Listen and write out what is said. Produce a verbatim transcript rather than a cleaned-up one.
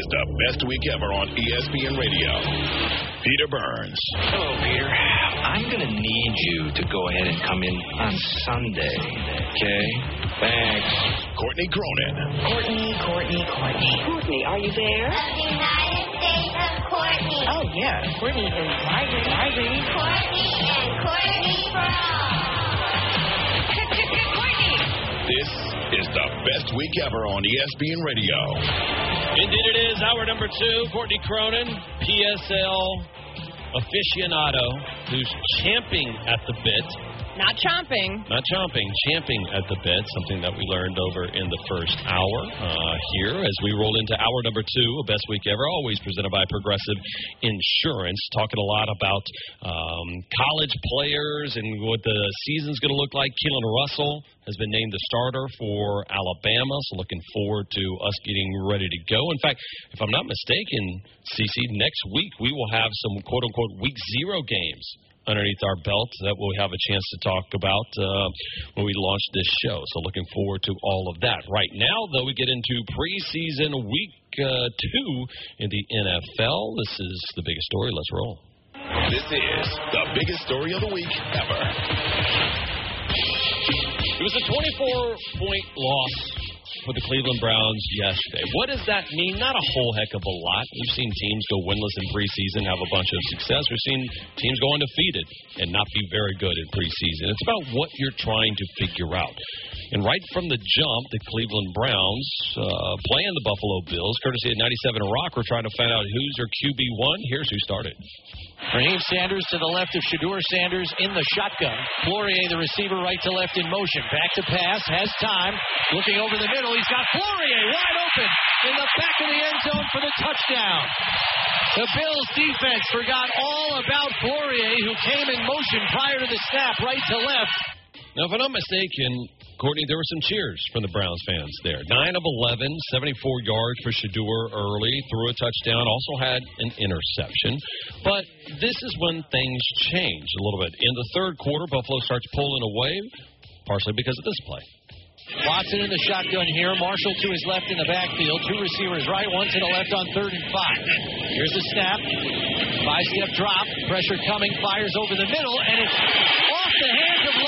the best week ever on E S P N Radio. Peter Burns. Hello, Peter. I'm going to need you to go ahead and come in on Sunday, okay? Thanks. Courtney Cronin. Courtney, Courtney, Courtney. Courtney, are you there? Of the United States of Courtney. Oh, yeah. Courtney is migrating, migrating. Courtney and Courtney for all. Courtney. This is the best week ever on E S P N Radio. Indeed it is. Hour number two, Courtney Cronin, P S L aficionado, who's champing at the bit. Not chomping. Not chomping, champing at the bit, something that we learned over in the first hour uh, here as we roll into hour number two of Best Week Ever, always presented by Progressive Insurance. Talking a lot about um, college players and what the season's going to look like. Keelan Russell has been named the starter for Alabama, so looking forward to us getting ready to go. In fact, if I'm not mistaken, Cece, next week we will have some quote-unquote week zero games underneath our belt that we'll have a chance to talk about uh, when we launch this show. So looking forward to all of that. Right now, though, we get into preseason week uh, two in the N F L. This is the biggest story. Let's roll. This is the biggest story of the week ever. It was a twenty-four point loss for the Cleveland Browns yesterday. What does that mean? Not a whole heck of a lot. We've seen teams go winless in preseason, have a bunch of success. We've seen teams go undefeated and not be very good in preseason. It's about what you're trying to figure out. And right from the jump, the Cleveland Browns uh, playing the Buffalo Bills, courtesy of ninety-seven Rock, we're trying to find out who's their Q B one. Here's who started. Raheem Sanders to the left of Shedeur Sanders in the shotgun. Flourier, the receiver, right to left in motion. Back to pass, has time. Looking over the middle, he's got Flourier wide open in the back of the end zone for the touchdown. The Bills defense forgot all about Flourier, who came in motion prior to the snap, right to left. Now, if I'm not mistaken, Courtney, there were some cheers from the Browns fans there. nine of eleven, seventy-four yards for Shedeur early, threw a touchdown, also had an interception. But this is when things change a little bit. In the third quarter, Buffalo starts pulling away, partially because of this play. Watson in the shotgun here. Marshall to his left in the backfield. Two receivers right, one to the left on third and five. Here's the snap. Five-step drop. Pressure coming. Fires over the middle, and it's off the hands of